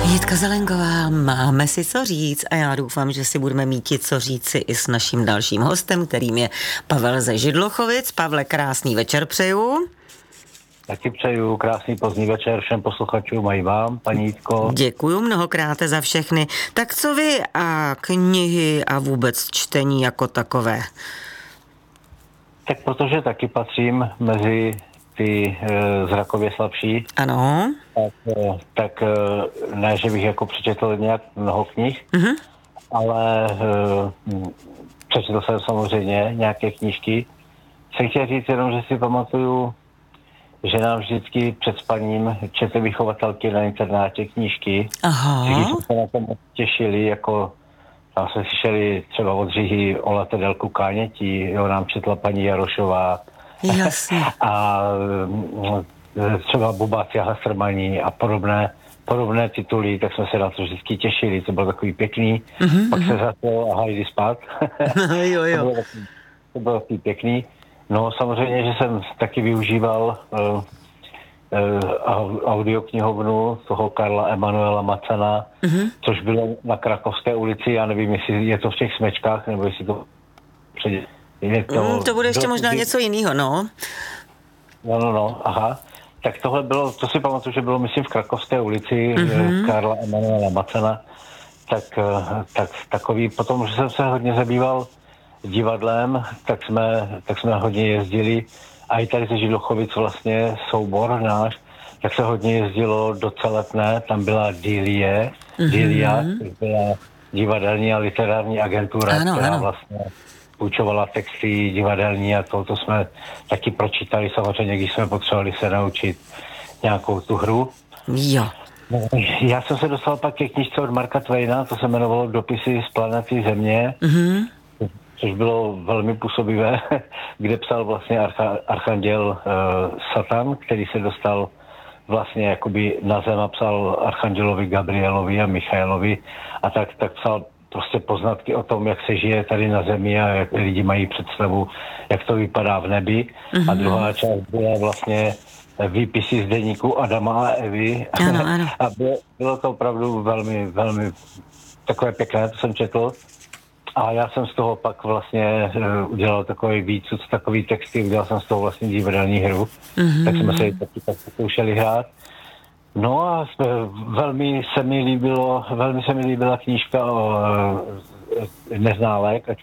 Jitka Zelenková, máme si co říct a já doufám, že si budeme mít co říci i s naším dalším hostem, kterým je Pavel ze Židlochovic. Pavle, krásný večer přeju. Taky přeju krásný pozdní večer všem posluchačům a i vám, paní Jitko. Děkuju mnohokrát za všechny. Tak co vy a knihy a vůbec čtení jako takové? Tak protože taky patřím mezi ty zrakově slabší. Ano. Tak ne, že bych jako přečetl nějak mnoho knih, ale přečetl jsem samozřejmě nějaké knížky. Jsem chtěl říct jenom, že si pamatuju, že nám vždycky před spaním četly vychovatelky na internátě knížky. Aha. Všichni jsme se na to moc těšili, jako tam jsme slyšeli třeba od Říhy o Latedelku Kánětí, jo, nám četla paní Jarošová. Jasně. A třeba Bubáci a Hasrmaní a podobné tituly, tak jsme se na to vždycky těšili, to bylo takový pěkný. Pak se za to a jdi spát. Jo. To bylo takový pěkný. No samozřejmě, že jsem taky využíval audioknihovnu toho Karla Emanuela Macana, což bylo na Krakovské ulici, já nevím, jestli je to v těch Smečkách, nebo jestli to to bude ještě možná něco jiného, no. No, aha. Tak tohle bylo, to si pamatuju, že bylo, myslím, v Krakovské ulici Karla Emanuela Macana, tak takový, potom, že jsem se hodně zabýval divadlem, tak jsme hodně jezdili, a i tady ze Židlochovic vlastně soubor náš, tak se hodně jezdilo do Celetné, tam byla Dilia, což byla divadelní a literární agentura, která vlastně půjčovala texty divadelní a to jsme taky pročítali samozřejmě, když jsme potřebovali se naučit nějakou tu hru. Jo. Já jsem se dostal pak ke knížce od Marka Twaina, to se jmenovalo Dopisy z planety Země, což bylo velmi působivé, kde psal vlastně archanděl Satan, který se dostal vlastně jakoby na zem a psal archandělovi Gabrielovi a Michailovi a tak psal prostě poznatky o tom, jak se žije tady na zemi a jak lidi mají představu, jak to vypadá v nebi. A druhá část byla vlastně výpisy z deníku Adama a Evy. Ano. A bylo to opravdu velmi, velmi takové pěkné, to jsem četl. A já jsem z toho pak vlastně udělal takový výcud, takový texty, udělal jsem z toho vlastně divadelní hru. Tak jsme se taky tak pokoušeli hrát. No a velmi se mi líbila knížka o Neználek, ať